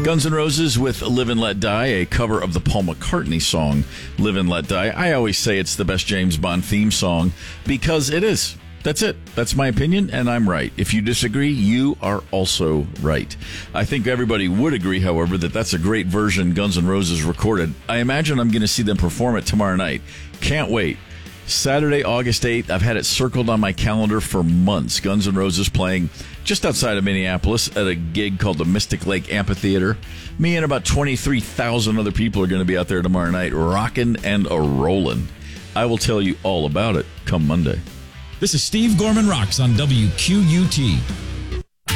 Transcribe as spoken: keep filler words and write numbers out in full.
Guns N' Roses with Live and Let Die, a cover of the Paul McCartney song Live and Let Die. I always say it's the best James Bond theme song because it is. That's it. That's my opinion, and I'm right. If you disagree, you are also right. I think everybody would agree, however, that that's a great version Guns N' Roses recorded. I imagine I'm going to see them perform it tomorrow night. Can't wait. Saturday, August eighth, I've had it circled on my calendar for months. Guns N' Roses playing just outside of Minneapolis at a gig called the Mystic Lake Amphitheater. Me and about twenty-three thousand other people are going to be out there tomorrow night rocking and a-rolling. I will tell you all about it come Monday. This is Steve Gorman Rocks on W Q U T.